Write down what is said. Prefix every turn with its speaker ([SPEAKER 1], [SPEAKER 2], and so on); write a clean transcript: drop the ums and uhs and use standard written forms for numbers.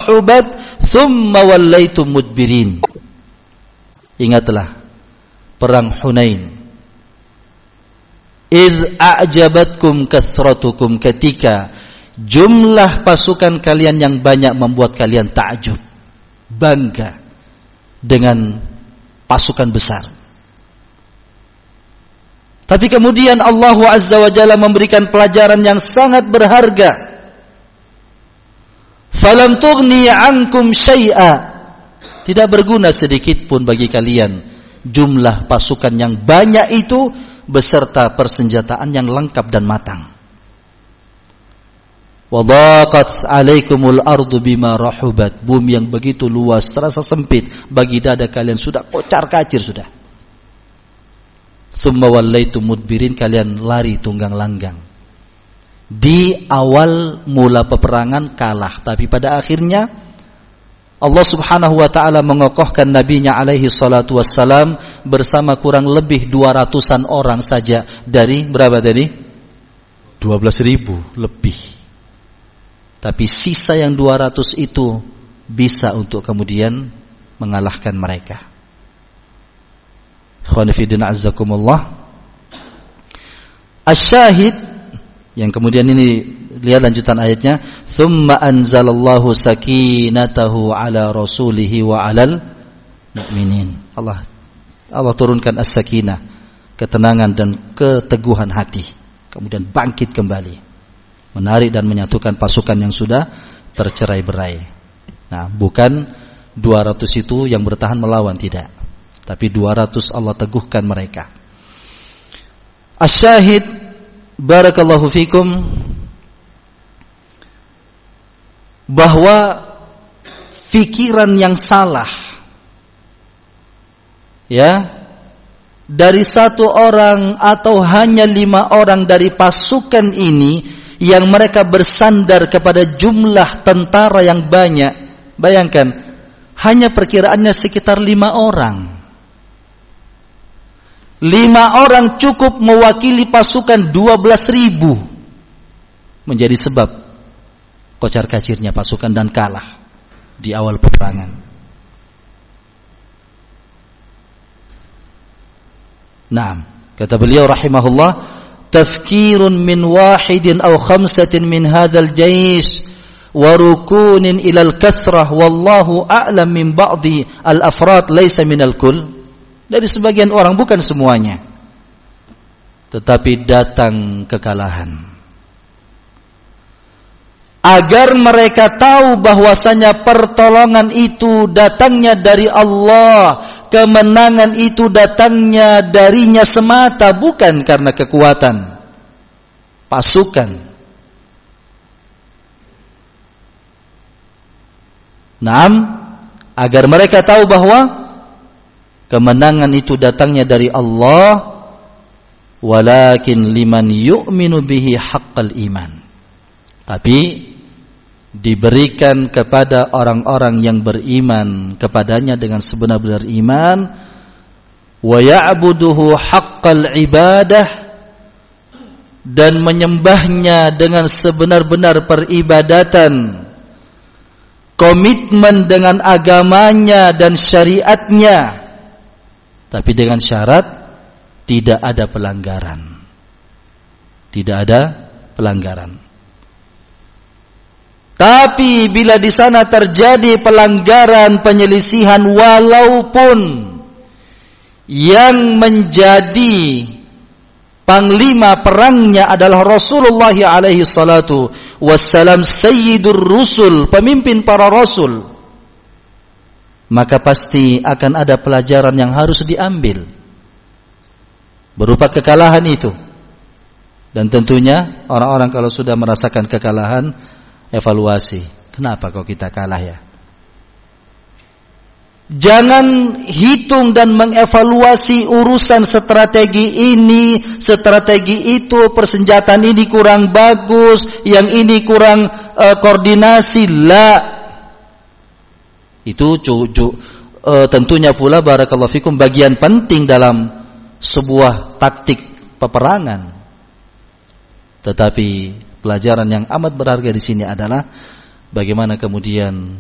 [SPEAKER 1] rahubat thumma wallaitum mudbirin. Ingatlah perang Hunain. Idz a'jabatkum kathratukum, ketika jumlah pasukan kalian yang banyak membuat kalian takjub, bangga dengan pasukan besar. Tapi kemudian Allah Azza wa Jalla memberikan pelajaran yang sangat berharga. Falam tughni ankum syai'a, tidak berguna sedikit pun bagi kalian jumlah pasukan yang banyak itu beserta persenjataan yang lengkap dan matang. Wadaqat 'alaikumul ardu bima rahubat, bumi yang begitu luas terasa sempit bagi dada kalian, sudah kocar-kacir sudah. Tsumma wallaitum mudbirin, kalian lari tunggang langgang. Di awal mula peperangan kalah, tapi pada akhirnya Allah Subhanahu wa taala mengokohkan nabinya alaihi salatu wassalam bersama kurang lebih 200-an orang saja dari berapa tadi? 12.000 lebih. Tapi sisa yang 200 itu bisa untuk kemudian mengalahkan mereka. Ikhwan fillah azzakumullah. Asy-syahid yang kemudian ini, lihat lanjutan ayatnya, thumma anzalallahu sakinatahu ala rasulihi wa alal mu'minin. Allah turunkan as-sakinah, ketenangan dan keteguhan hati, kemudian bangkit kembali, menarik dan menyatukan pasukan yang sudah tercerai-berai. Nah, bukan 200 itu yang bertahan melawan, tidak, tapi 200 Allah teguhkan mereka. Asy-syahid, barakallahu fikum, bahwa fikiran yang salah ya dari satu orang atau hanya 5 orang dari pasukan ini yang mereka bersandar kepada jumlah tentara yang banyak. Bayangkan, hanya perkiraannya sekitar 5 orang. 5 orang cukup mewakili pasukan 12.000, menjadi sebab kocar-kacirnya pasukan dan kalah di awal peperangan. Naam, kata beliau rahimahullah, tafkirun min wahidin aw khamsatin min hadzal jaysh wa rukunin ila al-kathrah wallahu a'lam min ba'dhi al-afrad laysa min al-kull. Dari sebagian orang, bukan semuanya, tetapi datang kekalahan agar mereka tahu bahwasanya pertolongan itu datangnya dari Allah, kemenangan itu datangnya darinya semata, bukan karena kekuatan pasukan. Naam, agar mereka tahu bahwa kemenangan itu datangnya dari Allah, walakin liman yu'minu bihi haqqal iman, tapi diberikan kepada orang-orang yang beriman kepadanya dengan sebenar-benar iman, wa ya'buduhu haqqal ibadah, dan menyembahnya dengan sebenar-benar peribadatan, komitmen dengan agamanya dan syariatnya, tapi dengan syarat tidak ada pelanggaran. Tidak ada pelanggaran. Tapi bila di sana terjadi pelanggaran, penyelisihan, walaupun yang menjadi panglima perangnya adalah Rasulullah alaihi salatu wassalam, sayyidur rusul, pemimpin para rasul, maka pasti akan ada pelajaran yang harus diambil berupa kekalahan itu. Dan tentunya orang-orang kalau sudah merasakan kekalahan, evaluasi, kenapa kok kita kalah ya? Jangan hitung dan mengevaluasi urusan strategi ini, strategi itu, persenjataan ini kurang bagus, yang ini kurang koordinasi. Itu tentunya pula barakallahu fikum bagian penting dalam sebuah taktik peperangan. Tetapi pelajaran yang amat berharga di sini adalah bagaimana kemudian